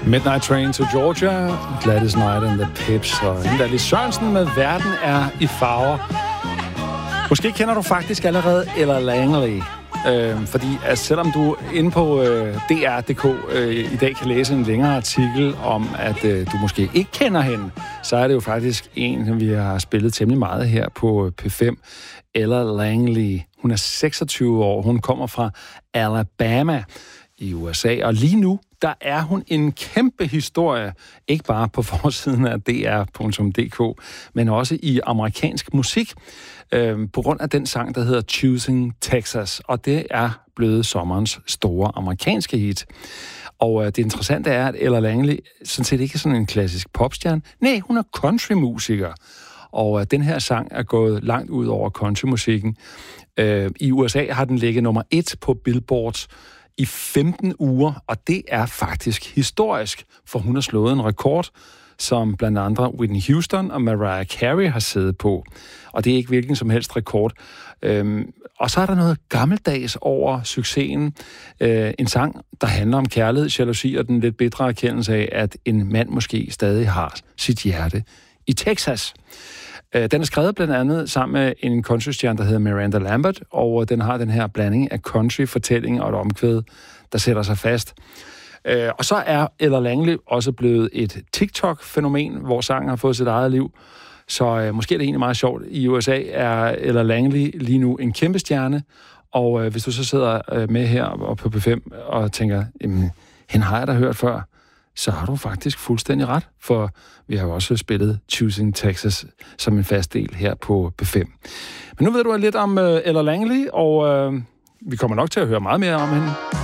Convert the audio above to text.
Midnight Train to Georgia, Gladys Knight and the Pips, og Linda Sørensen med Verden er i farver. Måske kender du faktisk allerede Ella Langley, fordi at selvom du inde på DR.dk i dag kan læse en længere artikel om, at du måske ikke kender hende, så er det jo faktisk en, som vi har spillet temmelig meget her på P5. Ella Langley. Hun er 26 år. Hun kommer fra Alabama i USA, og lige nu, der er hun en kæmpe historie, ikke bare på forsiden af dr.dk, men også i amerikansk musik, på grund af den sang, der hedder Choosing Texas, og det er blevet sommerens store amerikanske hit. Og det interessante er, at Ella Langley sådan set ikke er sådan en klassisk popstjerne. Nej, hun er countrymusiker, og den her sang er gået langt ud over countrymusikken. I USA har den ligget nummer 1 på Billboards i 15 uger, og det er faktisk historisk, for hun har slået en rekord, som blandt andre Whitney Houston og Mariah Carey har siddet på. Og det er ikke hvilken som helst rekord. Og så er der noget gammeldags over succesen. En sang, der handler om kærlighed, jalousi og den lidt bitre erkendelse af, at en mand måske stadig har sit hjerte i Texas. Den er skrevet blandt andet sammen med en countrystjerne, der hedder Miranda Lambert, og den har den her blanding af country-fortælling og et omkvæd, der sætter sig fast. Og så er Ella Langley også blevet et TikTok-fænomen, hvor sangen har fået sit eget liv. Så måske er det egentlig meget sjovt. I USA er Ella Langley lige nu en kæmpe stjerne, og hvis du så sidder med her og på P5 og tænker, hende har jeg da hørt før, så har du faktisk fuldstændig ret, for vi har jo også spillet Choosing Texas som en fast del her på P5. Men nu ved du lidt om Ella Langley, og vi kommer nok til at høre meget mere om hende.